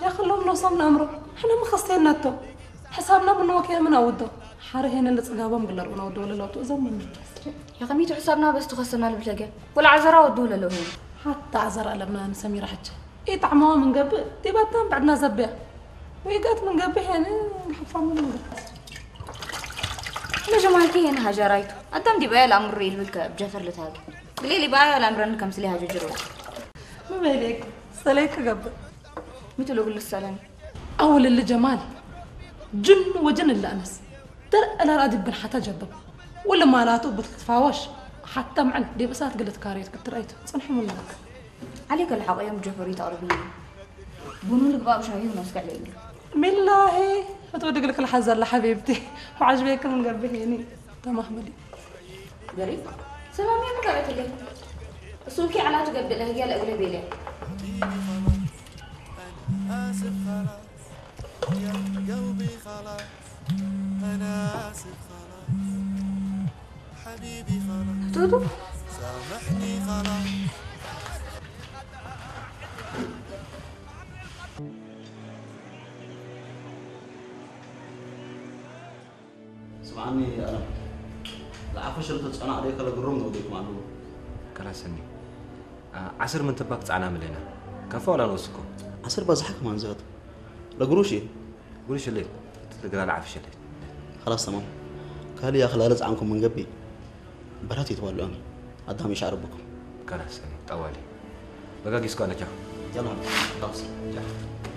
يا خلهم نوصلنا أمره إحنا ما خصينا تو حسابنا من وكيل من أوده حارهين اللي تجابهم قلنا رونا ودول لو تزمن يا قميت حسابنا بس تخصنا البلقة ولا عذرا ودول له هين حتى عذرا لما نسمي راحتش إيه طعمها من قبل تبعتنا بعدنا زبيا ويقات من قبل يعني نحفظ من قبل لا جمالتي هنا هجرايتو أدم دي بقى الأمر يلبك بجفر لتاج قليلي بقى الأمر أنكم سليها ججرو ما بالك سليك قبل مثل أقول السلام أول اللي جمال جن وجن اللي أنس ترى أنا رادي بن حتى جبل ولا ما لا بتتفاوش حتى معن دي بسات قلت كاريت كنت رأيته صنحي من لك عليك الحق يوم جفري تقربيني بنو لك بقى وشايفين ناس قاعدين بالله هتودق لك الحزن لحبيبتي وعجبك من قلبي هني تمام ملي قريب سلام يا مقابلة لي سوكي على تقبل هي الأغلبية لي آسف خلاص يا قلبي خلاص أنا آسف خلاص حبيبي خلاص تودو سامحني خلاص سمعني أنا العفو شرطت أنا عليك على جرم نوديك معلومة كلا سني عصر من تبقى تعنا ملينا كفى ولا نوسكو عصر بزحك ما نزاد لا قروشي قروش الليل تقدر العفش الليل خلاص تمام قال يا خلالز عنكم من قبل براتي تولوني قدام يشعر بكم كلا سني طوالي بقى قيسكو أنا جا يلا خلاص